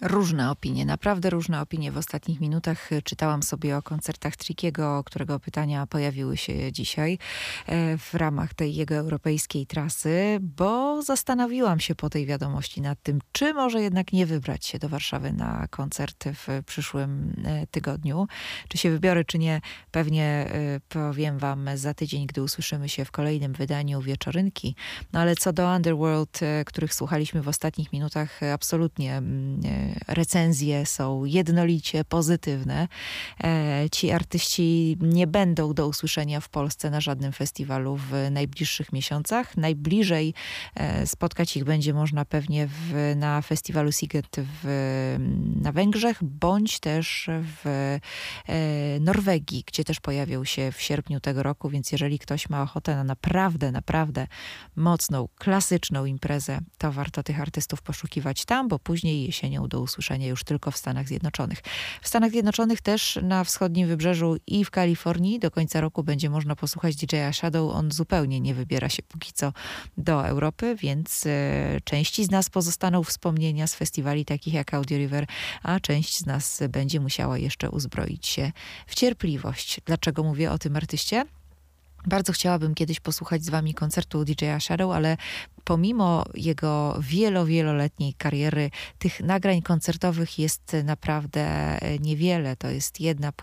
Różne opinie, naprawdę różne opinie. W ostatnich minutach czytałam sobie o koncertach Trickiego, którego pytania pojawiły się dzisiaj w ramach tej jego europejskiej trasy, bo zastanowiłam się po tej wiadomości nad tym, czy może jednak nie wybrać się do Warszawy na koncert w przyszłym tygodniu. Czy się wybiorę, czy nie, pewnie powiem wam za tydzień, gdy usłyszymy się w kolejnym wydaniu Wieczorynki. No ale co do Underworld, których słuchaliśmy w ostatnich minutach, absolutnie recenzje są jednolicie pozytywne. Ci artyści nie będą do usłyszenia w Polsce na żadnym festiwalu w najbliższych miesiącach. Najbliżej spotkać ich będzie można pewnie na festiwalu Siget na Węgrzech, bądź też w Norwegii, gdzie też pojawią się w sierpniu tego roku, więc jeżeli ktoś ma ochotę na naprawdę mocną, klasyczną imprezę, to warto tych artystów poszukiwać tam, bo później jesienią do usłyszenia już tylko w Stanach Zjednoczonych. W Stanach Zjednoczonych też na wschodnim wybrzeżu i w Kalifornii do końca roku będzie można posłuchać DJ-a Shadow. On zupełnie nie wybiera się póki co do Europy, więc części z nas pozostaną wspomnienia z festiwali takich jak Audio River, a część z nas będzie musiała jeszcze uzbroić się w cierpliwość. Dlaczego mówię o tym artyście? Bardzo chciałabym kiedyś posłuchać z wami koncertu DJ-a Shadow, ale pomimo jego wieloletniej kariery, tych nagrań koncertowych jest naprawdę niewiele. To jest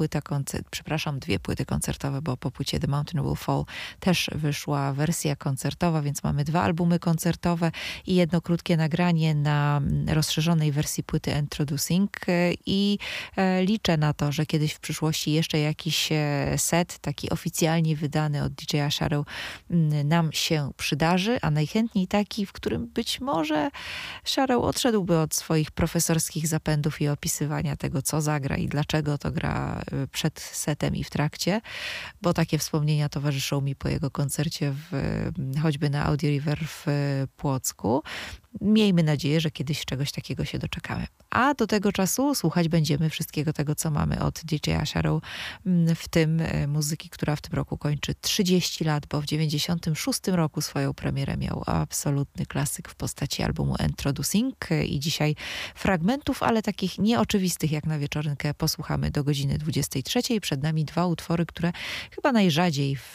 dwie płyty koncertowe, bo po płycie The Mountain Will Fall też wyszła wersja koncertowa, więc mamy 2 albumy koncertowe i jedno krótkie nagranie na rozszerzonej wersji płyty Introducing i liczę na to, że kiedyś w przyszłości jeszcze jakiś set, taki oficjalnie wydany od DJ-a Shadow nam się przydarzy, a najchętniej taki, w którym być może Shadow odszedłby od swoich profesorskich zapędów i opisywania tego, co zagra i dlaczego to gra przed setem i w trakcie, bo takie wspomnienia towarzyszą mi po jego koncercie choćby na Audio River w Płocku. Miejmy nadzieję, że kiedyś czegoś takiego się doczekamy. A do tego czasu słuchać będziemy wszystkiego tego, co mamy od DJ-a Shadow, w tym muzyki, która w tym roku kończy 30 lat, bo w 96 roku swoją premierę miał absolutny klasyk w postaci albumu Introducing i dzisiaj fragmentów, ale takich nieoczywistych jak na wieczorynkę posłuchamy do godziny 23. Przed nami 2 utwory, które chyba najrzadziej w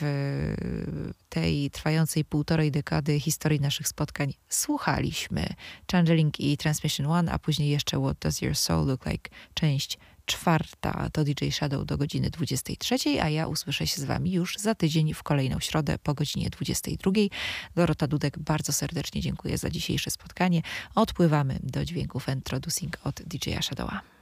tej trwającej 1,5 dekady historii naszych spotkań słuchaliśmy. Changeling i Transmission One, a później jeszcze What Does Your Soul Look Like? Część 4. To DJ Shadow do godziny 23, a ja usłyszę się z wami już za tydzień w kolejną środę po godzinie 22. Dorota Dudek, bardzo serdecznie dziękuję za dzisiejsze spotkanie. Odpływamy do dźwięków Introducing od DJ-a Shadowa.